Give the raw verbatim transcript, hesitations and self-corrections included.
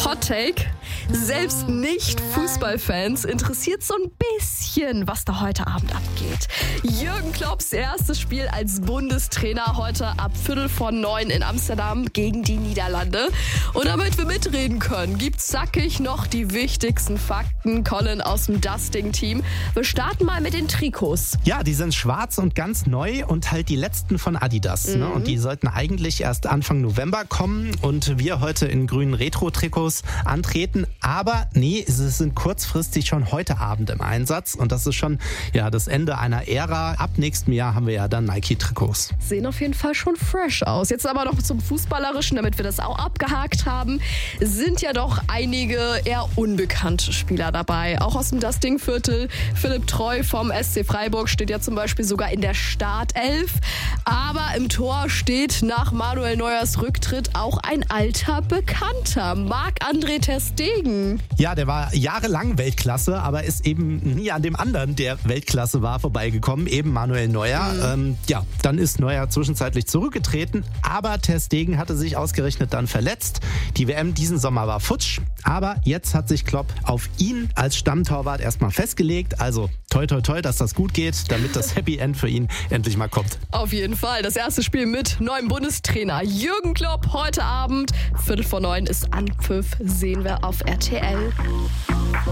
Hot Take. Selbst Nicht-Fußballfans interessiert so ein bisschen, was da heute Abend abgeht. Jürgen Klopps erstes Spiel als Bundestrainer heute ab Viertel vor neun in Amsterdam gegen die Niederlande. Und damit wir mitreden können, gibt's zackig noch die wichtigsten Fakten. Colin aus dem Dusting-Team. Wir starten mal mit den Trikots. Ja, die sind schwarz und ganz neu und halt die letzten von Adidas. Mhm. Ne? Und die sollten eigentlich erst Anfang November kommen und wir heute in grünen Retro-Trikots antreten. Aber nee, sie sind kurzfristig schon heute Abend im Einsatz und das ist schon ja das Ende einer Ära. Ab nächstem Jahr haben wir ja dann Nike-Trikots. Sehen auf jeden Fall schon fresh aus. Jetzt aber noch zum Fußballerischen, damit wir das auch abgehakt haben, sind ja doch einige eher unbekannte Spieler dabei. Auch aus dem Dusting-Viertel. Philipp Treu vom S C Freiburg steht ja zum Beispiel sogar in der Startelf. Aber im Tor steht nach Manuel Neuers Rücktritt auch ein alter Bekannter, Marc-André ter Stegen. Ja, der war jahrelang Weltklasse, aber ist eben nie an dem anderen, der Weltklasse war, vorbeigekommen, eben Manuel Neuer. Mhm. Ähm, ja, dann ist Neuer zwischenzeitlich zurückgetreten, aber ter Stegen hatte sich ausgerechnet dann verletzt. Die W M diesen Sommer war futsch, aber jetzt hat sich Klopp auf ihn als Stammtorwart erstmal festgelegt. Also toi toi toi, dass das gut geht, damit das Happy End für ihn endlich mal kommt. Auf jeden Fall. Das erste Spiel mit neuem Bundestrainer Jürgen Klopp heute Abend. Viertel vor neun ist Anpfiff, sehen wir auf R T L.